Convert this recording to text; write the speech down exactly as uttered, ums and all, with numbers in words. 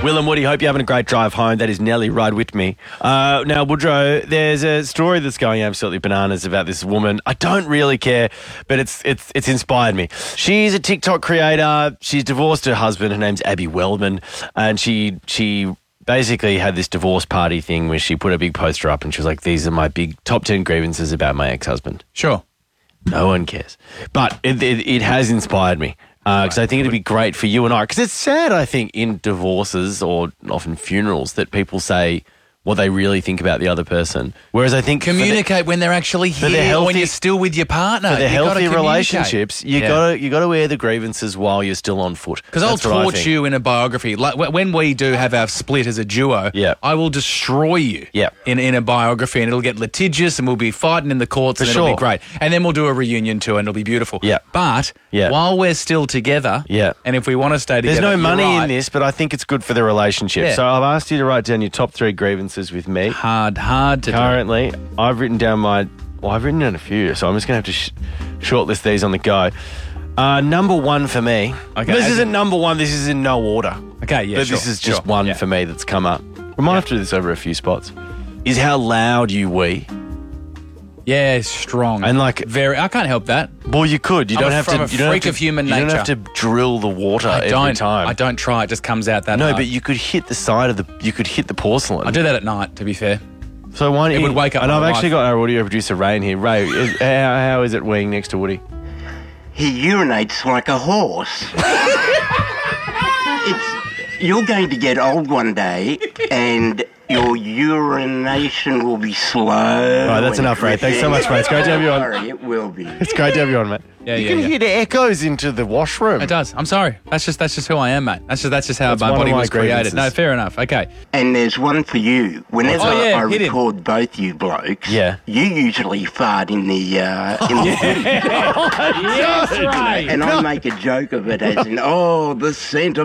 Will and Woody, hope you're having a great drive home. That is Nelly, ride with me. Uh, now, Woodrow, there's a story that's going absolutely bananas about this woman. I don't really care, but it's it's it's inspired me. She's a TikTok creator. She's divorced her husband. Her name's Abby Wellman, and she she basically had this divorce party thing where she put a big poster up and she was like, "These are my big top ten grievances about my ex-husband." Sure. No one cares, but it it, it has inspired me. Because uh, I think it'd be great for you and I. Because it's sad, I think, in divorces or often funerals that people say what they really think about the other person. Whereas I think communicate the, when they're actually here, healthy, when you're still with your partner. For the healthy relationships, you yeah. gotta you gotta air the grievances while you're still on foot. Because I'll torch you in a biography. Like when we do have our split as a duo, yeah. I will destroy you yeah. in, in a biography, and it'll get litigious, and we'll be fighting in the courts, For and sure. it'll be great. And then we'll do a reunion tour, and it'll be beautiful. Yeah. But yeah. while we're still together, yeah. and if we want to stay together, there's no money right. in this, but I think it's good for the relationship. Yeah. So I've asked you to write down your top three grievances with me. Hard, hard to Currently, do. I've written down my... Well, I've written down a few, so I'm just going to have to sh- shortlist these on the go. Uh, number one for me... Okay, this isn't number one, this is in no order. Okay, yeah, But sure, this is just sure, one yeah. for me that's come up. We might yeah. have to do this over a few spots. Is how loud you wee. Yeah, strong. And like... very. I can't help that. Well, you could. You I'm don't a, have from to... a You don't freak have to, of human you nature. You don't have to drill the water I every don't, time. I don't try. It just comes out that No, hard. but you could hit the side of the... You could hit the porcelain. I do that at night, to be fair. So why don't It you... would wake up And my I've wife. actually got our audio producer, Ray, in here. Ray, is, how, how is it weeing next to Woody? He urinates like a horse. It's, you're going to get old one day, and your urination will be slow. All right, that's enough, Ray. Thanks so much, mate. It's great to have you on. Sorry, it will be. It's great to have you on, mate. Yeah, you yeah, can yeah. hear the echoes into the washroom. It does. I'm sorry. That's just that's just who I am, mate. That's just that's just how That's my one of body my was created. grievances. No, fair enough. Okay. And there's one for you. Whenever Oh, yeah, I hit him. record both you blokes, Yeah. you usually fart in the uh, in the Yes, Ray. and I make a joke of it as in, oh, the scent of